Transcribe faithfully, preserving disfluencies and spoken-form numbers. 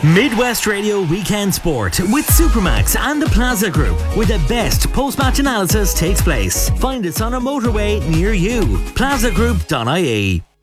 Midwest Radio Weekend Sport with Supermax and the Plaza Group, where the best post-match analysis takes place. Find us on a motorway near you. plaza group dot I E.